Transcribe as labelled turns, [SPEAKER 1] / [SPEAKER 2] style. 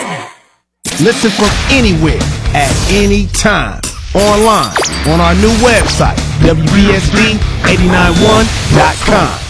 [SPEAKER 1] Listen from anywhere, at any time, online, on our new website, WBSB891.com.